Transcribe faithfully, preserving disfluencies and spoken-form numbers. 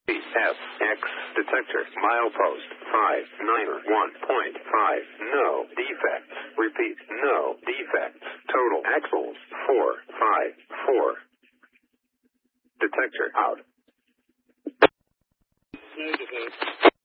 F X detector milepost five nine one point five. No defects. Repeat, no defects. Total axles four five four. Detector out. Negative.